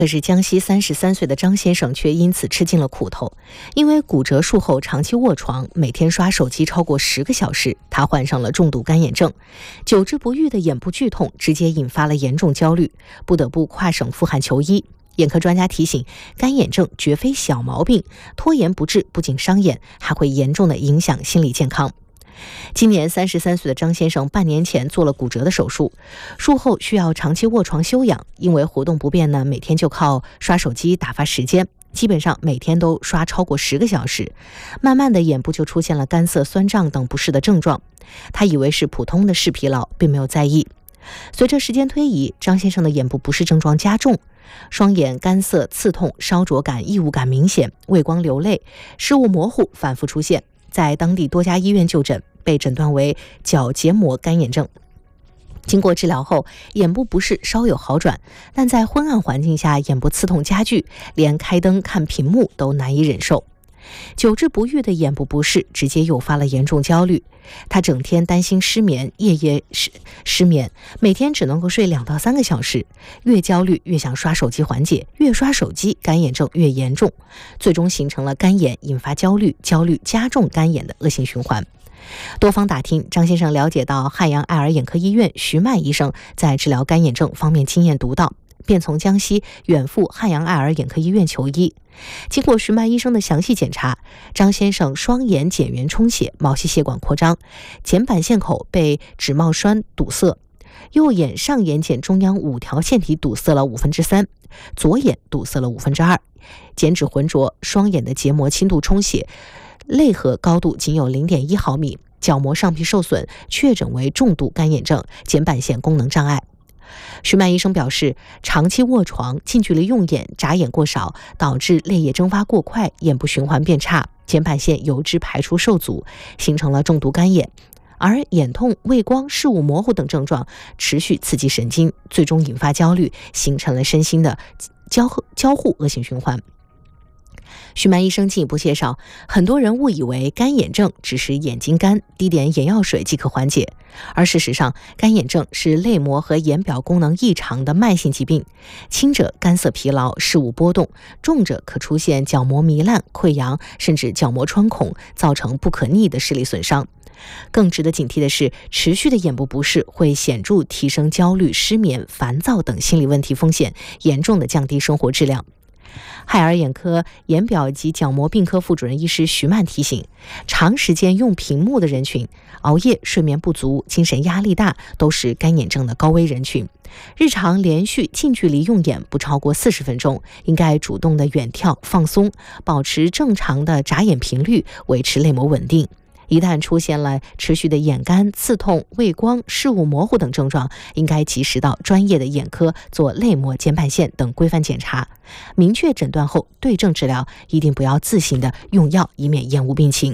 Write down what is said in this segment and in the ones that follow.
可是江西33岁的张先生却因此吃尽了苦头，因为骨折术后长期卧床，每天刷手机超过10个小时，他患上了重度干眼症，久治不愈的眼部剧痛直接引发了严重焦虑，不得不跨省赴汉求医。眼科专家提醒，干眼症绝非小毛病，拖延不治不仅伤眼，还会严重的影响心理健康。今年33岁的张先生半年前做了骨折的手术，术后需要长期卧床休养，因为活动不便呢，每天就靠刷手机打发时间，基本上每天都刷超过10个小时，慢慢的眼部就出现了干涩、酸胀等不适的症状。他以为是普通的视疲劳，并没有在意。随着时间推移，张先生的眼部不适症状加重，双眼干涩、刺痛、烧灼感、异物感明显，畏光流泪，视物模糊反复出现，在当地多家医院就诊，被诊断为角结膜干眼症。经过治疗后，眼部不适稍有好转，但在昏暗环境下，眼部刺痛加剧，连开灯看屏幕都难以忍受。久治不愈的眼部不适直接诱发了严重焦虑，他整天担心失眠，夜夜失眠，每天只能够睡2到3个小时，越焦虑越想刷手机缓解，越刷手机干眼症越严重，最终形成了干眼引发焦虑，焦虑加重干眼的恶性循环。多方打听，张先生了解到汉阳爱尔眼科医院徐曼医生在治疗干眼症方面经验独到，便从江西远赴汉阳爱尔眼科医院求医。经过徐曼医生的详细检查，张先生双眼睑缘充血，毛细血管扩张，睑板腺口被脂冒栓堵塞，右眼上眼睑中央5条腺体堵塞了3/5，左眼堵塞了2/5，睑脂浑浊，双眼的结膜轻度充血，泪核高度仅有0.1毫米，角膜上皮受损，确诊为重度干眼症，睑板腺功能障碍。徐曼医生表示，长期卧床、近距离用眼、眨眼过少，导致泪液蒸发过快，眼部循环变差，睑板腺油脂排出受阻，形成了重度干眼。而眼痛、畏光、视物模糊等症状持续刺激神经，最终引发焦虑，形成了身心的交互恶性循环。徐曼医生进一步介绍，很多人误以为干眼症只是眼睛干，滴点眼药水即可缓解，而事实上，干眼症是泪膜和眼表功能异常的慢性疾病，轻者干涩疲劳、视物波动，重者可出现角膜糜烂、溃疡，甚至角膜穿孔，造成不可逆的视力损伤。更值得警惕的是，持续的眼部不适会显著提升焦虑、失眠、烦躁等心理问题风险，严重的降低生活质量。海尔眼科眼表及角膜病科副主任医师徐曼提醒，长时间用屏幕的人群、熬夜、睡眠不足、精神压力大，都是干眼症的高危人群。日常连续近距离用眼不超过40分钟，应该主动的远眺放松，保持正常的眨眼频率，维持泪膜稳定。一旦出现了持续的眼干、刺痛、畏光、视物模糊等症状，应该及时到专业的眼科做泪膜、睑板腺等规范检查，明确诊断后对症治疗，一定不要自行的用药，以免延误病情。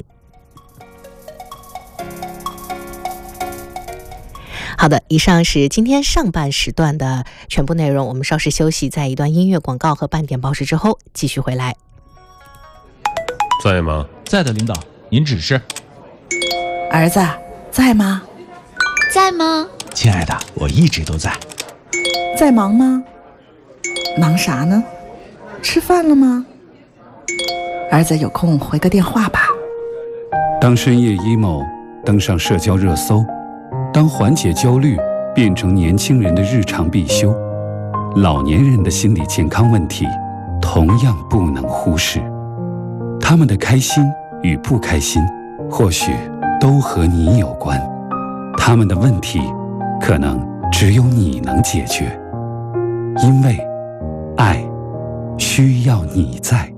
好的，以上是今天上半时段的全部内容，我们稍事休息，在一段音乐广告和半点报时之后继续回来。 在吗？ 在的，领导，您指示。 儿子，在吗？ 在吗？ 亲爱的，我一直都在。 在忙吗？忙啥呢？吃饭了吗？儿子有空回个电话吧。 当深夜 emo 登上社交热搜，当缓解焦虑变成年轻人的日常必修，老年人的心理健康问题同样不能忽视。他们的开心与不开心，或许都和你有关，他们的问题可能只有你能解决，因为爱需要你在。